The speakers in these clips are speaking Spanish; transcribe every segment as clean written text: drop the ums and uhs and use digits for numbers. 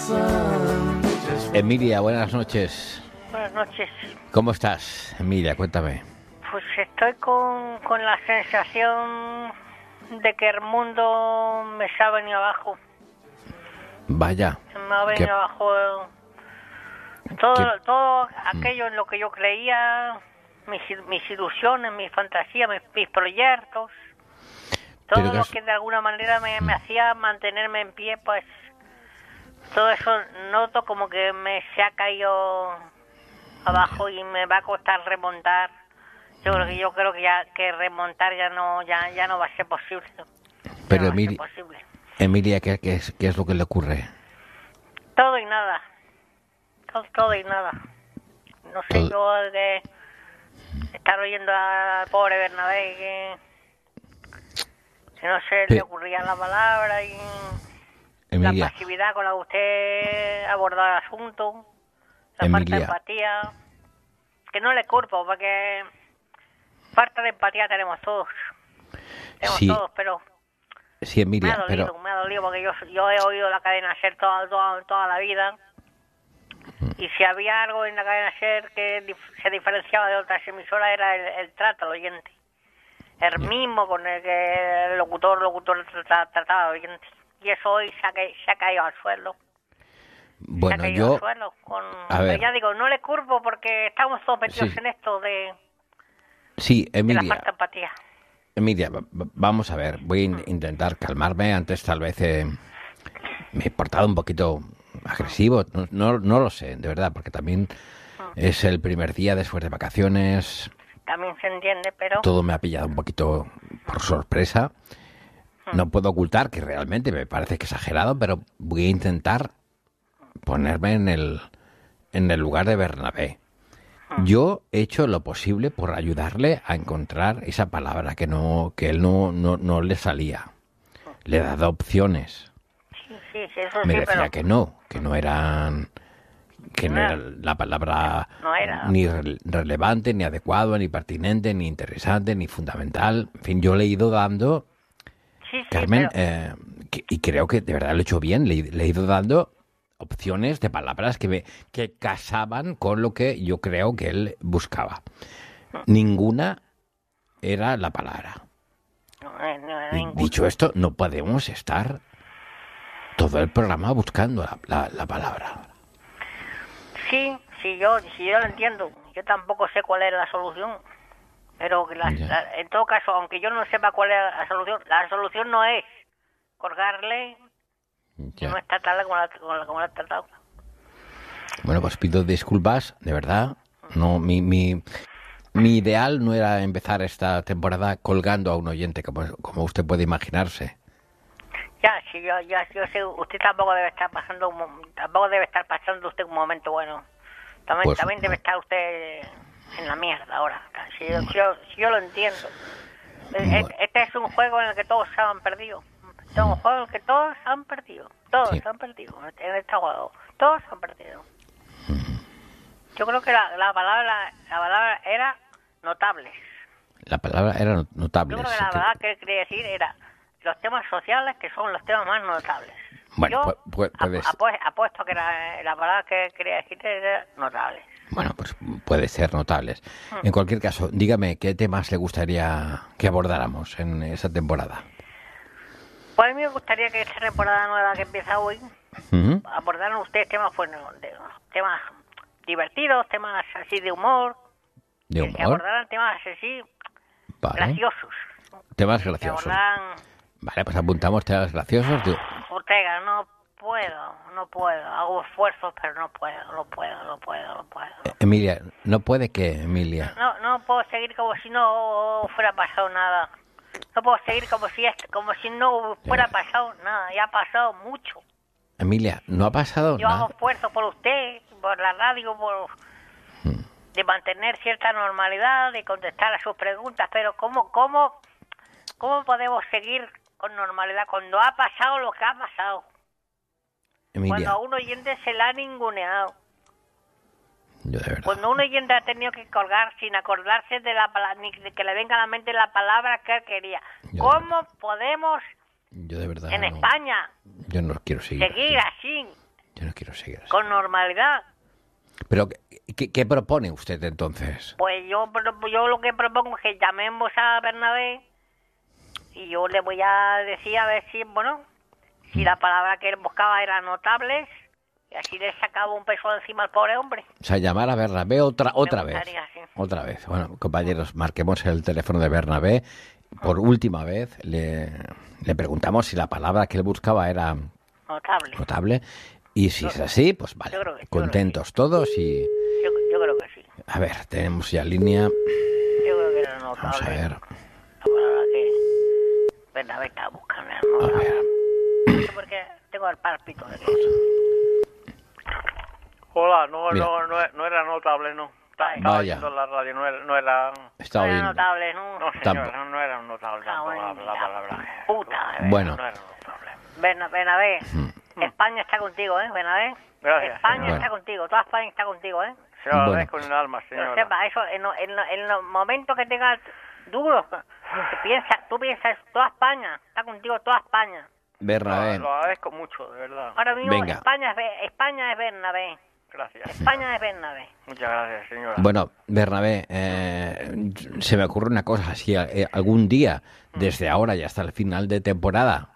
Emilia, buenas noches. Buenas noches. ¿Cómo estás, Emilia? Cuéntame. Pues estoy con la sensación de que el mundo me se ha venido abajo. Vaya. Se me ha venido abajo todo aquello en lo que yo creía, mis ilusiones, mis fantasías, mis proyectos. Todo lo que de alguna manera me hacía mantenerme en pie, pues todo eso noto como que se ha caído abajo y me va a costar remontar. Yo creo que remontar ya no va a ser posible. Pero Emilia, ¿qué es lo que le ocurre? Todo y nada. Todo y nada. No sé, yo de estar oyendo al pobre Bernabé que no se le ocurría la palabra y Emilia, la pasividad con la que usted abordó el asunto, la falta de empatía, que no le culpo, porque falta de empatía tenemos todos. Todos, pero sí, Emilia, me ha dolido porque yo he oído la cadena SER toda la vida, y si había algo en la cadena SER que se diferenciaba de otras emisoras era el trato al oyente. El mismo con el que el locutor trataba al oyente. Y eso hoy se ha caído al suelo. Bueno, ya digo, no le curvo porque estamos todos metidos en esto de Emilia, de la falta de empatía. Emilia, vamos a ver, voy a intentar calmarme. Antes tal vez me he portado un poquito agresivo, no lo sé, de verdad, porque también es el primer día después de vacaciones. También se entiende, pero todo me ha pillado un poquito por sorpresa. No puedo ocultar que realmente me parece exagerado, pero voy a intentar ponerme en el lugar de Bernabé. Yo he hecho lo posible por ayudarle a encontrar esa palabra que él no le salía. Le he dado opciones. Sí, eso me sí, decía pero que no era la palabra ni relevante, ni adecuado, ni pertinente, ni interesante, ni fundamental. En fin, yo le he ido dando, Carmen, y creo que de verdad lo he hecho bien, le he ido dando opciones de palabras que casaban con lo que yo creo que él buscaba. Ninguna era la palabra. Dicho esto, no podemos estar todo el programa buscando la palabra. Sí, yo lo entiendo. Yo tampoco sé cuál es la solución. Pero en todo caso, aunque yo no sepa cuál es la solución no es colgarle y no es tratarla como la he tratado. Bueno, pues pido disculpas, de verdad. No, mi ideal no era empezar esta temporada colgando a un oyente, como usted puede imaginarse. Sí, yo sé, usted tampoco debe estar pasando usted un momento bueno. También debe estar usted en la mierda ahora. Si yo lo entiendo. Este es un juego en el que todos se han perdido. Es un juego en el que todos han perdido. Todos se han perdido en este juego. Todos han perdido. Yo creo que la palabra era notables. La palabra era notables. Yo creo que la verdad que quería decir era los temas sociales, que son los temas más notables. Bueno, apuesto que la palabra que quería decir era notables. Bueno, pues puede ser notables. En cualquier caso, dígame, ¿qué temas le gustaría que abordáramos en esa temporada? Pues a mí me gustaría que esta temporada nueva que empieza hoy abordaran ustedes temas, temas divertidos, temas así de humor. ¿De humor? Que abordaran temas así graciosos. Temas graciosos. Vale, pues apuntamos temas graciosos. Ortega, no puedo. Hago esfuerzos, pero no puedo. Emilia, ¿no puede qué, Emilia? No puedo seguir como si no fuera pasado nada. No puedo seguir como si no fuera pasado nada. Ya ha pasado mucho. Emilia, no ha pasado Yo nada. hago esfuerzos por usted, por la radio, de mantener cierta normalidad, de contestar a sus preguntas, pero ¿cómo podemos seguir con normalidad cuando ha pasado lo que ha pasado? Emilia. Cuando a un oyente se le ha ninguneado. Yo de verdad. Cuando un oyente ha tenido que colgar sin acordarse de la palabra, ni de que le venga a la mente la palabra que él quería. ¿Cómo podemos yo de verdad en España yo no quiero seguir así? Yo no quiero seguir así. Con normalidad. ¿Pero qué propone usted entonces? Pues yo lo que propongo es que llamemos a Bernabé y yo le voy a decir a ver si, si la palabra que él buscaba era notables y así le sacaba un peso encima al pobre hombre. O sea, llamar a Bernabé otra vez. Sí. Otra vez. Bueno, compañeros, marquemos el teléfono de Bernabé. Por última vez le preguntamos si la palabra que él buscaba era notable. Y si es así, pues vale, contentos todos y... Yo creo que sí. A ver, tenemos ya línea. Yo creo que era notable. Vamos a ver. La palabra que Bernabé estaba buscando. A ver. Porque tengo el pálpito de que... Hola, no era notable, no. Estaba oyendo la radio, no era... Estaba no era notable, ¿no? No, señora, no era notable tampoco la palabra. Puta, bueno. No era notable. Bernabé, España está contigo, Bernabé. Gracias, España está contigo, toda España está contigo, Se lo agradezco en el alma, señora. Pero sepa, eso, en los momentos que tengas duros, tú piensas, toda España está contigo, toda España. Bernabé. Lo agradezco mucho, de verdad. Ahora mismo Venga. España es Bernabé. Gracias. España es Bernabé. Muchas gracias, señora. Bueno, Bernabé, se me ocurre una cosa, si algún día, desde ahora y hasta el final de temporada,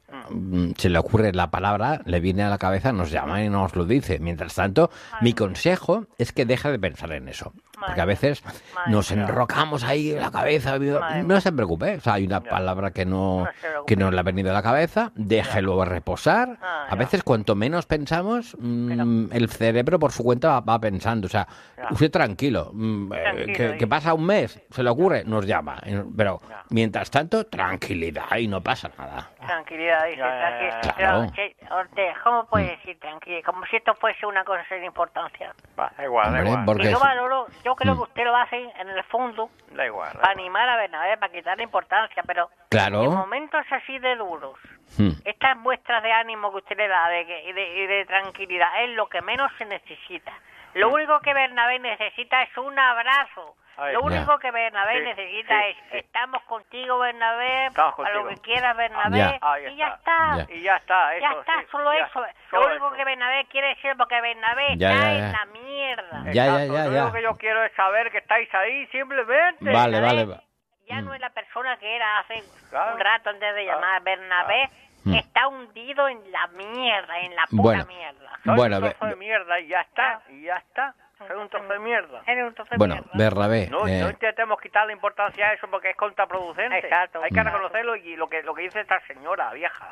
se le ocurre la palabra, le viene a la cabeza, nos llama y nos lo dice. Mientras tanto, mi consejo es que deje de pensar en eso. Porque a veces nos enrocamos ahí en la cabeza. No se preocupe, o sea, hay una palabra que no le ha venido a la cabeza, déjelo reposar. A veces, cuanto menos pensamos, el cerebro por su cuenta va pensando. O sea, usted tranquilo, que pasa un mes, se le ocurre, nos llama. Pero, mientras tanto, tranquilidad y no pasa nada. Tranquilidad, dice. Claro. Ortega, ¿cómo puede decir tranquilidad? Como si esto fuese una cosa sin importancia. Da igual. Porque yo creo que usted lo hace en el fondo Da igual. para animar a Bernabé, para quitarle importancia, pero claro. en momentos así de duros, estas muestras de ánimo que usted le da y de tranquilidad es lo que menos se necesita. Lo único que Bernabé necesita es un abrazo. Lo único que Bernabé necesita es estamos contigo, Bernabé, a lo que quieras, Bernabé, y ya está. Y ya está. Solo eso. Lo único que Bernabé quiere decir, porque Bernabé está en la mierda. Ya. Lo único que yo quiero es saber que estáis ahí, simplemente. Vale. Ya no es la persona que era hace un rato antes de llamar. Bernabé está hundido en la mierda, en la pura mierda. Soy un trozo de mierda y ya está. Soy un trozo de mierda. Bueno, Bernabé... No intentemos quitar la importancia a eso porque es contraproducente. Exacto. Hay que reconocerlo y lo que dice esta señora vieja.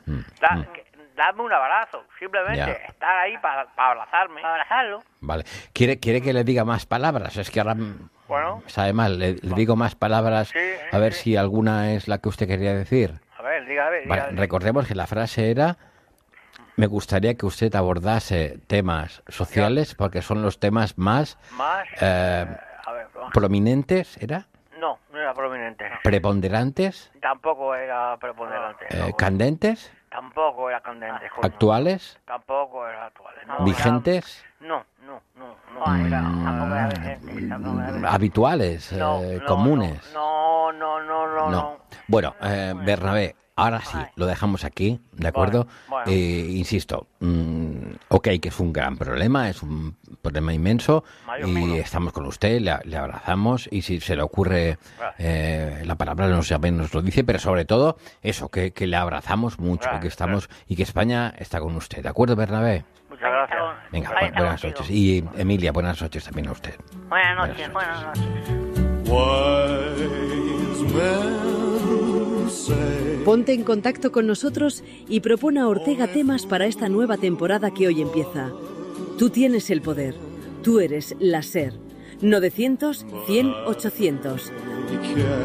Dame un abrazo, simplemente estar ahí para abrazarme. Para abrazarlo. Vale. ¿Quiere que le diga más palabras? Es que ahora sabe mal. Le digo más palabras, sí, a ver si alguna es la que usted quería decir. A ver, dígame. Vale, recordemos que la frase era: me gustaría que usted abordase temas sociales porque son los temas más prominentes, ¿era? No era prominente. ¿Preponderantes? Tampoco era preponderante. ¿Candentes? Tampoco era candente. ¿Actuales? Tampoco era actuales. ¿Vigentes? No. ¿Habituales? ¿Comunes? No. Bueno, Bernabé, ahora sí, lo dejamos aquí, ¿de acuerdo? Bueno. Insisto, que es un gran problema, es un problema inmenso y estamos con usted, le abrazamos y si se le ocurre la palabra nos lo dice, pero sobre todo eso, que le abrazamos mucho, que estamos y que España está con usted, ¿de acuerdo, Bernabé? Muchas gracias. Venga, buenas noches. Y Emilia, buenas noches también a usted. Buenas noches. Ponte en contacto con nosotros y propone a Ortega temas para esta nueva temporada que hoy empieza. Tú tienes el poder. Tú eres la SER. 900 100 800.